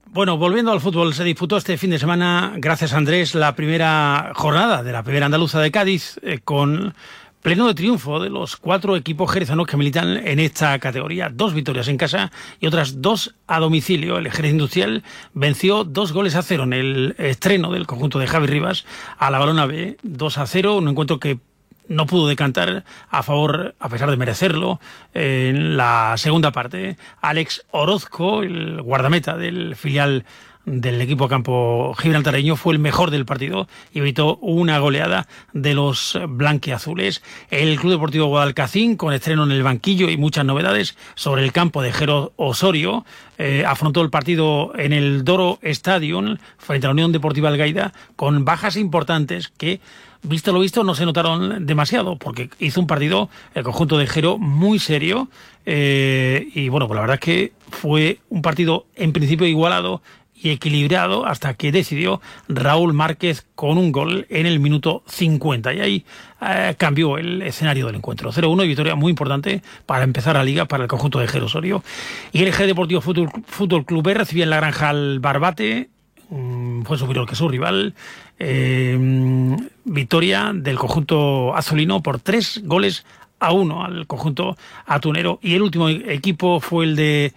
Bueno, volviendo al fútbol, se disputó este fin de semana, gracias a Andrés, la primera jornada de la primera andaluza de Cádiz, con pleno de triunfo de los 4 equipos jerezanos que militan en esta categoría. 2 victorias en casa y otras 2 a domicilio. El Jerez Industrial venció 2-0 en el estreno del conjunto de Javi Rivas a la Balona B, 2-0, un encuentro que no pudo decantar a favor, a pesar de merecerlo, en la segunda parte. Alex Orozco, el guardameta del filial del equipo campo gibraltareño, fue el mejor del partido y evitó una goleada de los blanquiazules. El Club Deportivo Guadalcacín, con estreno en el banquillo y muchas novedades sobre el campo de Jero Osorio, afrontó el partido en el Doro Stadium frente a la Unión Deportiva Algaida, con bajas importantes que, visto lo visto, no se notaron demasiado, porque hizo un partido, el conjunto de Jero, muy serio, y bueno, pues la verdad es que fue un partido en principio igualado y equilibrado hasta que decidió Raúl Márquez con un gol en el minuto 50, y ahí cambió el escenario del encuentro. 0-1 y victoria muy importante para empezar la liga para el conjunto de Jero Osorio. Y el Jerez Deportivo Fútbol Club B recibía en la Granja al Barbate, fue superior que su rival. Victoria del conjunto azulino por 3-1 al conjunto atunero. Y el último equipo fue el de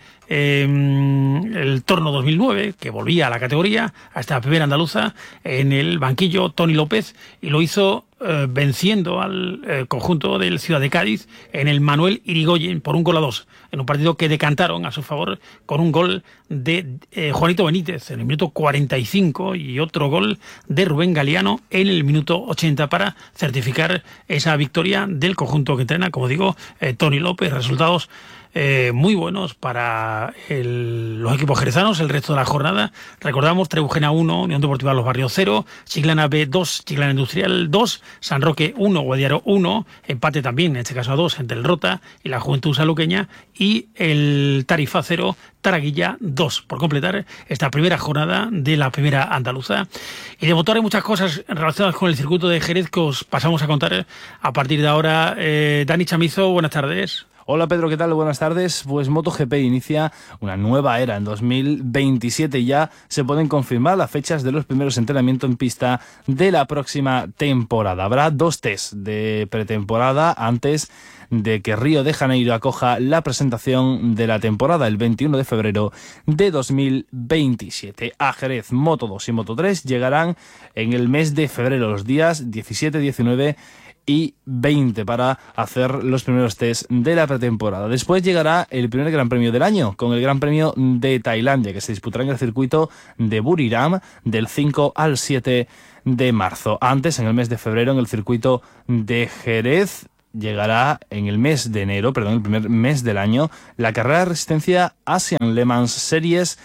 el Torno 2009, que volvía a la categoría, a esta primera andaluza, en el banquillo Tony López, y lo hizo venciendo al conjunto del Ciudad de Cádiz en el Manuel Irigoyen por 1-2, en un partido que decantaron a su favor con un gol de Juanito Benítez en el minuto 45 y otro gol de Rubén Galeano en el minuto 80 para certificar esa victoria del conjunto que entrena, como digo, Tony López. Resultados muy buenos para los equipos jerezanos el resto de la jornada. Recordamos: Trebujena 1, Unión Deportiva Los Barrios 0, Chiclana B 2, Chiclana Industrial 2, San Roque 1, Guadiaro 1, empate también, en este caso a 2, entre el Rota y la Juventud Saluqueña, y el Tarifa 0, Taraguilla 2, por completar esta primera jornada de la primera andaluza. Y de motor hay muchas cosas relacionadas con el circuito de Jerez que os pasamos a contar a partir de ahora. Dani Chamizo, buenas tardes. Hola Pedro, ¿qué tal? Buenas tardes. Pues MotoGP inicia una nueva era en 2027 y ya se pueden confirmar las fechas de los primeros entrenamientos en pista de la próxima temporada. Habrá 2 tests de pretemporada antes de que Río de Janeiro acoja la presentación de la temporada el 21 de febrero de 2027. A Jerez, Moto2 y Moto3 llegarán en el mes de febrero, los días 17, 19 y 20, para hacer los primeros test de la pretemporada. Después llegará el primer Gran Premio del año, con el Gran Premio de Tailandia, que se disputará en el circuito de Buriram del 5 al 7 de marzo. Antes, en el mes de febrero, en el circuito de Jerez, llegará en el mes de enero, el primer mes del año, la carrera de resistencia Asian Le Mans Series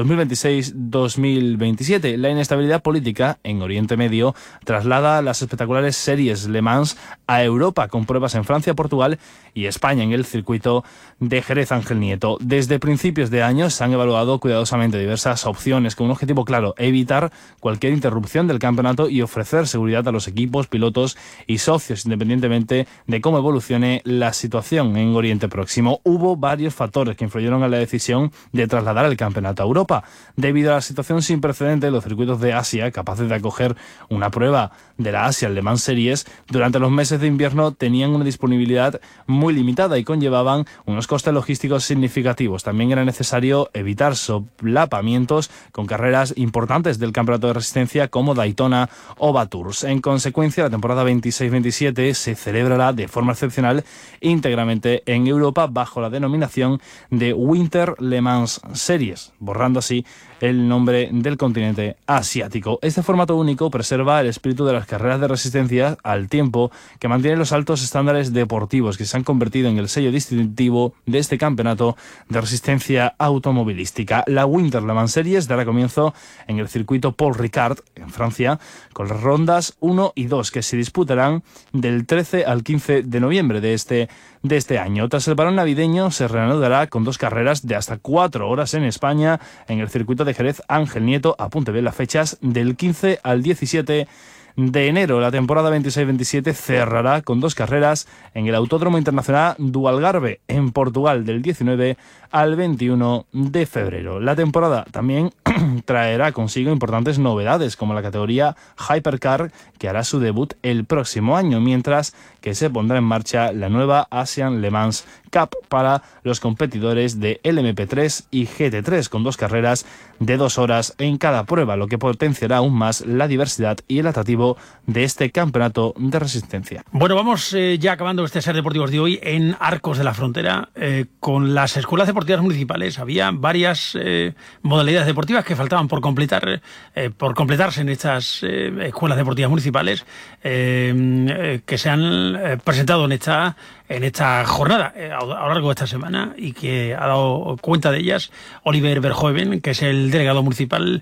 2026-2027. La inestabilidad política en Oriente Medio traslada las espectaculares series Le Mans a Europa, con pruebas en Francia, Portugal y España en el circuito de Jerez. Ángel Nieto. Desde principios de año se han evaluado cuidadosamente diversas opciones con un objetivo claro: evitar cualquier interrupción del campeonato y ofrecer seguridad a los equipos, pilotos y socios, independientemente de cómo evolucione la situación en Oriente Próximo. Hubo varios factores que influyeron en la decisión de trasladar el campeonato a Europa. Debido a la situación sin precedentes, los circuitos de Asia, capaces de acoger una prueba de la Asian Le Mans Series, durante los meses de invierno tenían una disponibilidad muy limitada y conllevaban unos costes logísticos significativos. También era necesario evitar solapamientos con carreras importantes del campeonato de resistencia como Daytona o Bathurst. En consecuencia, la temporada 26-27 se celebrará de forma excepcional íntegramente en Europa, bajo la denominación de Winter Le Mans Series, borrando así el nombre del continente asiático. Este formato único preserva el espíritu de las carreras de resistencia, al tiempo que mantiene los altos estándares deportivos que se han convertido en el sello distintivo de este campeonato de resistencia automovilística. La Winter Le Mans Series dará comienzo en el circuito Paul Ricard, en Francia, con las rondas 1 y 2, que se disputarán del 13 al 15 de noviembre de este año. Tras el parón navideño, se reanudará con 2 carreras de hasta 4 horas en España, en el circuito de Jerez. Ángel Nieto, apunte bien las fechas, del 15 al 17 de enero. La temporada 26-27 cerrará con 2 carreras en el Autódromo Internacional do Algarve, en Portugal, del 19 al 21 de febrero. La temporada también traerá consigo importantes novedades, como la categoría Hypercar, que hará su debut el próximo año, mientras que se pondrá en marcha la nueva Asian Le Mans Cup para los competidores de LMP3 y GT3, con 2 carreras de 2 horas en cada prueba, lo que potenciará aún más la diversidad y el atractivo de este campeonato de resistencia. Bueno, vamos ya acabando este Ser Deportivos de hoy en Arcos de la Frontera. Con las escuelas deportivas municipales había varias modalidades deportivas que faltaban por completarse en estas escuelas deportivas municipales que se han presentado en esta jornada a lo largo de esta semana, y que ha dado cuenta de ellas Oliver Verhoeven, que es el delegado municipal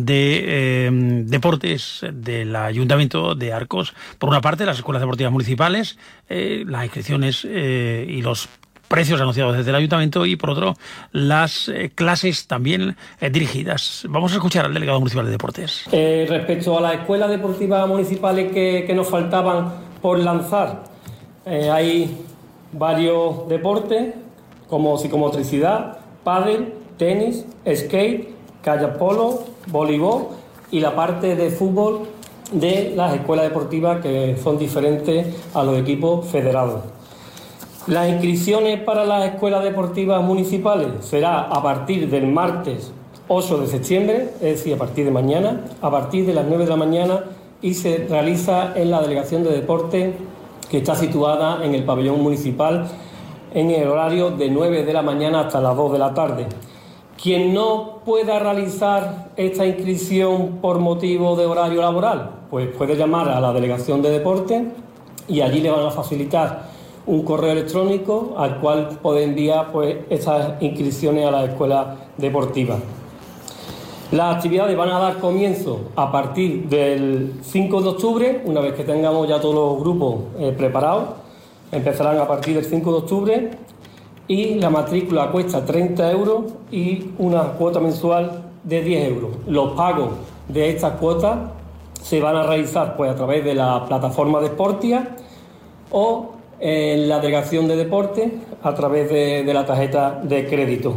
de deportes del Ayuntamiento de Arcos. Por una parte, las escuelas deportivas municipales, las inscripciones y los precios anunciados desde el Ayuntamiento, y por otro, las clases también dirigidas. Vamos a escuchar al delegado municipal de deportes. Respecto a las escuelas deportivas municipales que nos faltaban por lanzar, hay varios deportes como psicomotricidad, pádel, tenis, skate, kayak polo, voleibol y la parte de fútbol de las escuelas deportivas, que son diferentes a los equipos federados. Las inscripciones para las escuelas deportivas municipales será a partir del martes 8 de septiembre, es decir, a partir de mañana, a partir de las 9 de la mañana, y se realiza en la Delegación de Deportes, que está situada en el pabellón municipal, en el horario de 9 de la mañana hasta las 2 de la tarde. Quien no pueda realizar esta inscripción por motivo de horario laboral, pues puede llamar a la Delegación de Deportes y allí le van a facilitar un correo electrónico al cual puede enviar pues estas inscripciones a las escuelas deportivas. Las actividades van a dar comienzo a partir del 5 de octubre, una vez que tengamos ya todos los grupos preparados. Empezarán a partir del 5 de octubre y la matrícula cuesta 30 euros y una cuota mensual de 10 euros. Los pagos de estas cuotas se van a realizar pues a través de la plataforma de Sportia o en la Delegación de Deportes a través de la tarjeta de crédito.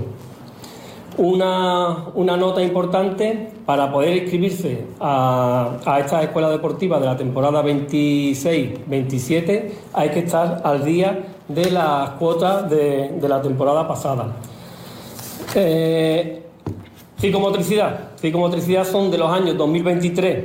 Una nota importante: para poder inscribirse a estas escuelas deportivas de la temporada 26-27 hay que estar al día de las cuotas de la temporada pasada. Psicomotricidad son de los años 2023,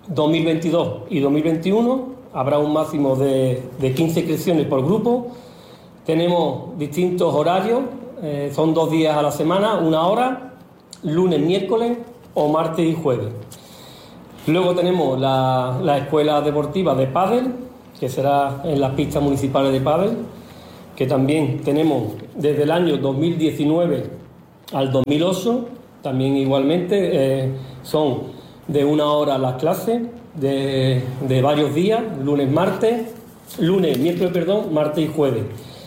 2022 y 2021. Habrá un máximo de 15 inscripciones por grupo. Tenemos distintos horarios. Son 2 días a la semana, 1 hora, lunes, miércoles o martes y jueves. Luego tenemos la escuela deportiva de pádel, que será en las pistas municipales de pádel, que también tenemos desde el año 2019 al 2008. También igualmente son de 1 hora las clases de varios días, martes, miércoles, martes y jueves.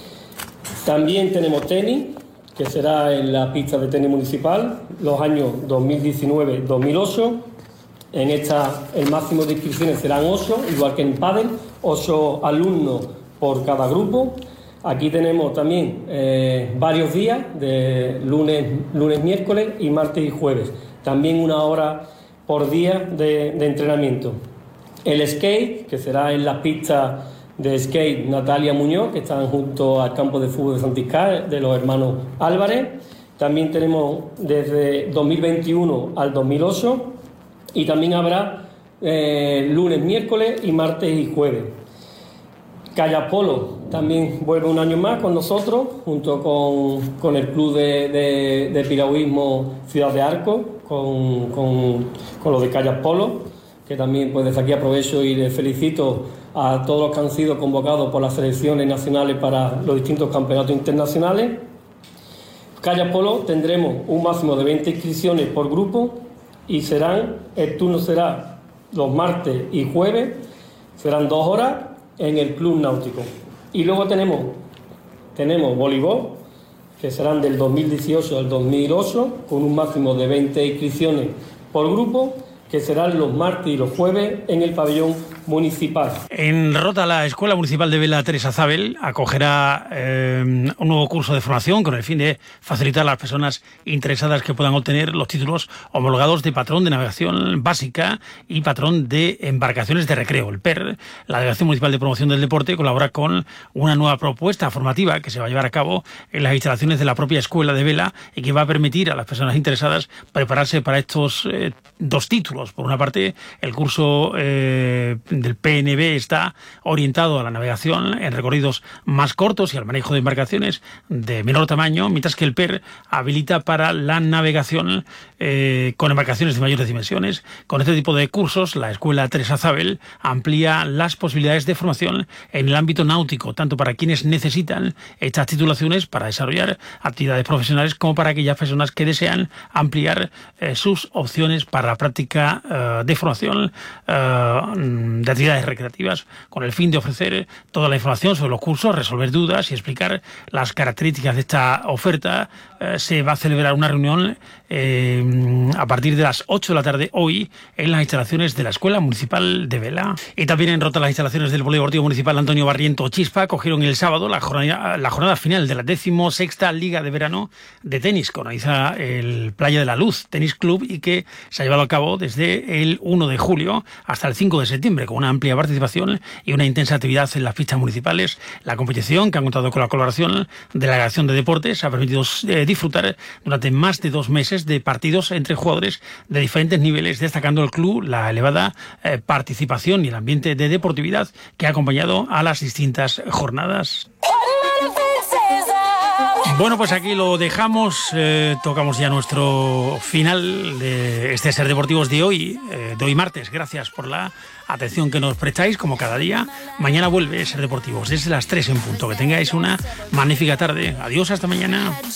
También tenemos tenis, que será en la pista de tenis municipal, los años 2019-2008. En esta el máximo de inscripciones serán 8, igual que en pádel, 8 alumnos por cada grupo. Aquí tenemos también varios días, de lunes, miércoles y martes y jueves. También 1 hora por día de entrenamiento. El skate, que será en las pistas de skate Natalia Muñoz, que están junto al campo de fútbol de Santiscar, de los hermanos Álvarez. También tenemos desde 2021 al 2008, y también habrá lunes, miércoles y martes y jueves. Kayak Polo también vuelve un año más con nosotros, junto con el club de piragüismo Ciudad de Arcos, con lo de Kayak Polo, que también pues desde aquí aprovecho y les felicito a todos los que han sido convocados por las selecciones nacionales para los distintos campeonatos internacionales. Kayak Polo tendremos un máximo de 20 inscripciones por grupo, y el turno será los martes y jueves, serán 2 horas en el club náutico. Y luego tenemos voleibol, que serán del 2018 al 2008, con un máximo de 20 inscripciones por grupo, que serán los martes y los jueves en el pabellón municipal. En Rota, la Escuela Municipal de Vela Teresa Zabel acogerá un nuevo curso de formación con el fin de facilitar a las personas interesadas que puedan obtener los títulos homologados de patrón de navegación básica y patrón de embarcaciones de recreo. El PER, la Delegación Municipal de Promoción del Deporte, colabora con una nueva propuesta formativa que se va a llevar a cabo en las instalaciones de la propia Escuela de Vela y que va a permitir a las personas interesadas prepararse para estos dos títulos. Por una parte, el curso del PNB está orientado a la navegación en recorridos más cortos y al manejo de embarcaciones de menor tamaño, mientras que el PER habilita para la navegación con embarcaciones de mayores dimensiones. Con este tipo de cursos, la Escuela Teresa Zabel amplía las posibilidades de formación en el ámbito náutico, tanto para quienes necesitan estas titulaciones para desarrollar actividades profesionales como para aquellas personas que desean ampliar sus opciones para la práctica de formación de actividades recreativas, con el fin de ofrecer toda la información sobre los cursos, resolver dudas y explicar las características de esta oferta. Se va a celebrar una reunión a partir de las 8 de la tarde hoy en las instalaciones de la Escuela Municipal de Vela. Y también en Rota, las instalaciones del Polideportivo Municipal Antonio Barriento Chispa cogieron el sábado la jornada final de la 16ª Liga de Verano de Tenis, que organiza el Playa de la Luz Tenis Club y que se ha llevado a cabo desde el 1 de julio hasta el 5 de septiembre, con una amplia participación y una intensa actividad en las pistas municipales. La competición, que ha contado con la colaboración de la Delegación de Deportes, ha permitido disfrutar durante más de 2 meses de partidos entre jugadores de diferentes niveles, destacando el club la elevada participación y el ambiente de deportividad que ha acompañado a las distintas jornadas. Bueno, pues aquí lo dejamos, tocamos ya nuestro final de este Ser Deportivos de hoy martes. Gracias por la atención que nos prestáis, como cada día. Mañana vuelve Ser Deportivos desde las 3 en punto. Que tengáis una magnífica tarde. Adiós, hasta mañana.